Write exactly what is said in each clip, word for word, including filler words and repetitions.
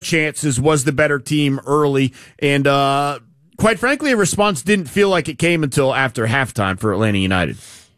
chances, was the better team early, and uh, quite frankly, a response didn't feel like it came until after halftime for Atlanta United.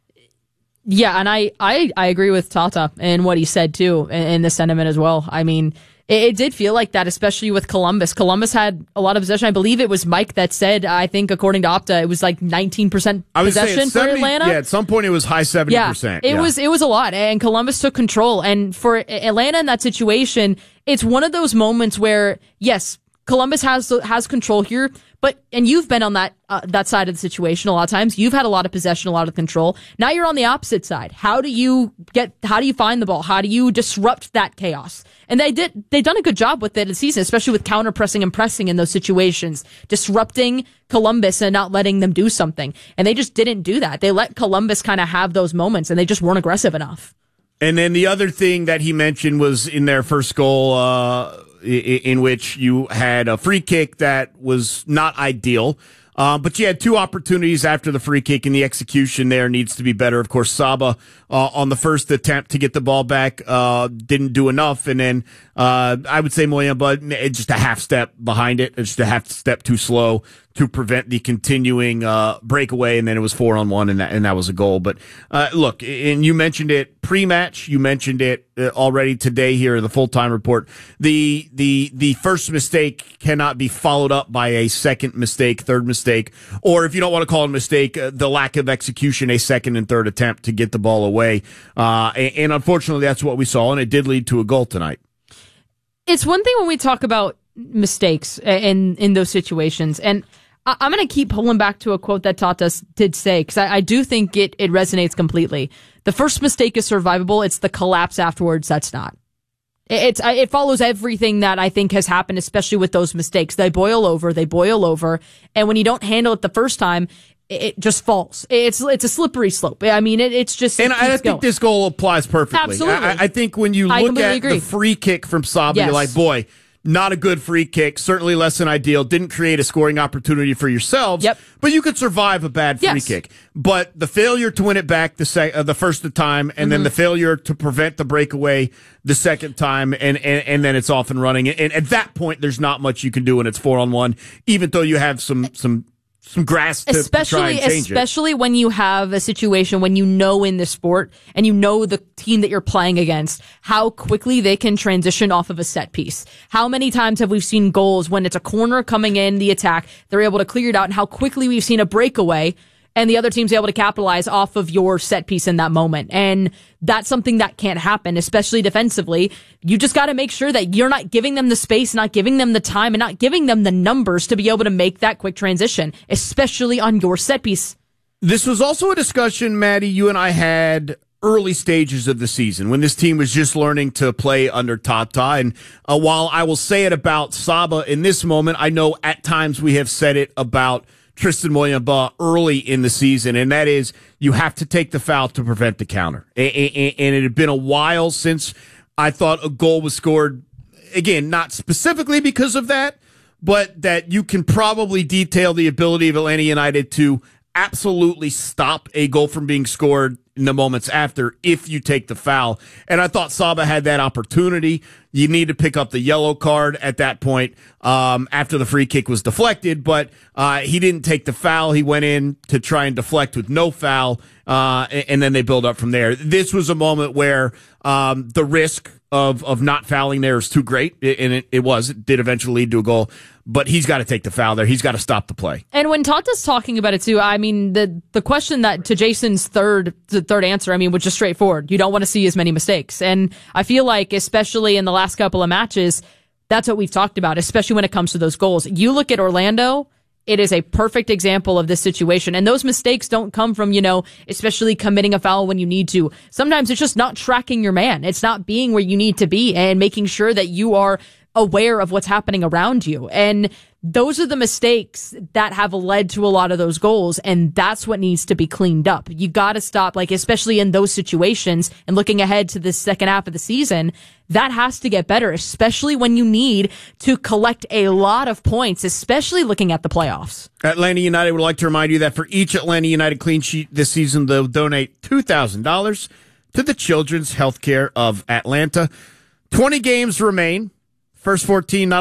Yeah, and I, I, I agree with Tata and what he said, too, in, in the sentiment as well. I mean, it, it did feel like that, especially with Columbus. Columbus had a lot of possession. I believe it was Mike that said, I think, according to Opta, it was like nineteen percent possession for seventy, Atlanta. Yeah, at some point it was high seventy percent. Yeah, it, yeah. was, it was a lot, and Columbus took control. And for Atlanta in that situation, it's one of those moments where, yes, Columbus has has control here, but and you've been on that uh, that side of the situation a lot of times. You've had a lot of possession, a lot of control. Now you're on the opposite side. How do you get? How do you find the ball? How do you disrupt that chaos? And they did. They've done a good job with it this season, especially with counter pressing and pressing in those situations, disrupting Columbus and not letting them do something. And they just didn't do that. They let Columbus kind of have those moments, and they just weren't aggressive enough. And then the other thing that he mentioned was in their first goal. Uh, in which you had a free kick that was not ideal. Uh, but you had two opportunities after the free kick, and the execution there needs to be better. Of course, Saba, uh, on the first attempt to get the ball back, uh, didn't do enough. And then, uh, I would say Muyemba, just a half step behind it, just a half step too slow to prevent the continuing, uh, breakaway. And then it was four on one, and that, and that was a goal. But, uh, look, and you mentioned it pre-match, you mentioned it already today here in the full-time report. The, the, the first mistake cannot be followed up by a second mistake, third mistake, or if you don't want to call it a mistake, uh, the lack of execution, a second and third attempt to get the ball away. Uh, and, and unfortunately, that's what we saw, and it did lead to a goal tonight. It's one thing when we talk about mistakes in, in those situations, and I, I'm going to keep pulling back to a quote that Tata did say, because I, I do think it, it resonates completely. The first mistake is survivable. It's the collapse afterwards that's not. It, it's it follows everything that I think has happened, especially with those mistakes. They boil over, they boil over, and when you don't handle it the first time, it just falls. It's it's a slippery slope. I mean, it, it's just. And it I think going. this goal applies perfectly. Absolutely. I, I think when you I look at agree. the free kick from Saba, yes. you're like, boy, not a good free kick. Certainly less than ideal. Didn't create a scoring opportunity for yourselves. Yep. But you could survive a bad free yes. kick. But the failure to win it back the sec- uh, the first time, and mm-hmm. then the failure to prevent the breakaway the second time, and, and, and then it's off and running. And at that point, there's not much you can do when it's four on one, even though you have some some. Some grass to, especially, to try and change especially it. when you have a situation when you know in the sport and you know the team that you're playing against, how quickly they can transition off of a set piece. How many times have we seen goals when it's a corner coming in the attack, they're able to clear it out, and how quickly we've seen a breakaway and the other team's able to capitalize off of your set piece in that moment. And that's something that can't happen, especially defensively. You just got to make sure that you're not giving them the space, not giving them the time, and not giving them the numbers to be able to make that quick transition, especially on your set piece. This was also a discussion, Maddie, you and I had early stages of the season when this team was just learning to play under Tata. And uh, while I will say it about Saba in this moment, I know at times we have said it about Tristan Muyemba early in the season, and that is you have to take the foul to prevent the counter. And it had been a while since I thought a goal was scored, again, not specifically because of that, but that you can probably detail the ability of Atlanta United to absolutely stop a goal from being scored in the moments after if you take the foul. And I thought Saba had that opportunity. You need to pick up the yellow card at that point um, after the free kick was deflected, but uh, he didn't take the foul. He went in to try and deflect with no foul, uh, and then they build up from there. This was a moment where um, the risk of of not fouling there is too great, and it, it was. It did eventually lead to a goal, but he's got to take the foul there. He's got to stop the play. And when Tata's talking about it too, I mean, the the question that to Jason's third the third answer, I mean, was just straightforward. You don't want to see as many mistakes, and I feel like, especially in the last couple of matches, that's what we've talked about, especially when it comes to those goals. You look at Orlando. It is a perfect example of this situation. And those mistakes don't come from, you know, especially committing a foul when you need to. Sometimes it's just not tracking your man. It's not being where you need to be and making sure that you are aware of what's happening around you. And those are the mistakes that have led to a lot of those goals. And that's what needs to be cleaned up. You got to stop, like, especially in those situations and looking ahead to the second half of the season, that has to get better, especially when you need to collect a lot of points, especially looking at the playoffs. Atlanta United would like to remind you that for each Atlanta United clean sheet this season, they'll donate two thousand dollars to the Children's Healthcare of Atlanta. twenty games remain. First fourteen, not